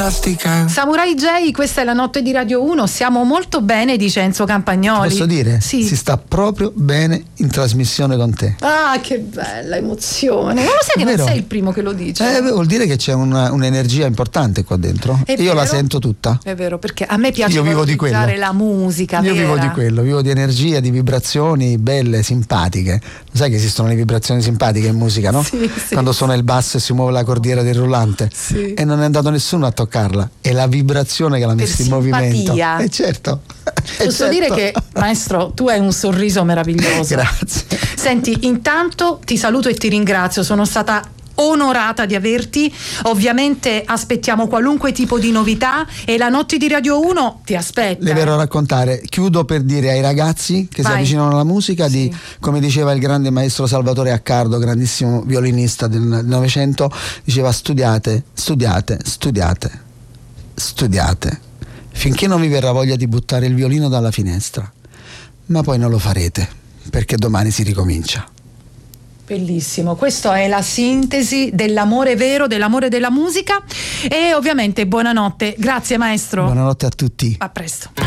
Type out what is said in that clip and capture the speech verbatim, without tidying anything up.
fantastica. Samurai J, questa è la notte di Radio uno. Siamo molto bene, dice Enzo Campagnoli. Posso dire? Sì. Si sta proprio bene in trasmissione con te. Ah, che bella emozione. Ma lo sai che Vero? non sei il primo che lo dice? Eh, vuol dire che c'è una, un'energia importante qua dentro. È Io vero? la sento tutta. È vero, perché a me piace Io vivo di quello. valorizzare la musica. Io vera. vivo di quello, vivo di energia, di vibrazioni belle, simpatiche. Sai che esistono le vibrazioni simpatiche in musica, no? Sì, sì. Quando suona il basso e si muove la cordiera del rullante. Sì. E non è andato nessuno a toccarla. È la vibrazione che l'ha Per messa in simpatia. movimento. E certo. Eh, Posso certo. dire che, maestro, tu hai un sorriso meraviglioso. Grazie. Senti, intanto ti saluto e ti ringrazio, sono stata onorata di averti. Ovviamente aspettiamo qualunque tipo di novità e la notte di Radio uno ti aspetta. Le verrò a raccontare. Chiudo per dire ai ragazzi che Vai. si avvicinano alla musica di, Sì. come diceva il grande maestro Salvatore Accardo, grandissimo violinista del Novecento, diceva studiate, studiate, studiate, studiate, finché non vi verrà voglia di buttare il violino dalla finestra. Ma poi non lo farete, perché domani si ricomincia. Bellissimo, questa è la sintesi dell'amore vero, dell'amore della musica. E ovviamente buonanotte, grazie maestro. Buonanotte a tutti. A presto.